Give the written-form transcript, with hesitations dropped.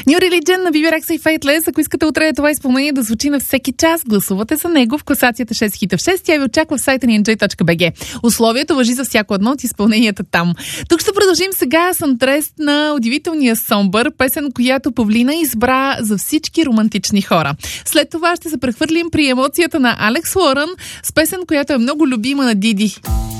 New Religion на Bibi Rexa и Faithless. Ако искате утре това изпълнение да звучи на всеки час, гласувате за него в класацията 6 хита в 6. Тя ви очаква в сайта ни nj.bg. Условието важи за всяко едно от изпълненията там. Тук ще продължим сега с Антрест на удивителния Somber, песен, която Павлина избра за всички романтични хора. След това ще се прехвърлим при емоцията на Алекс Лорън с песен, която е много любима на Диди.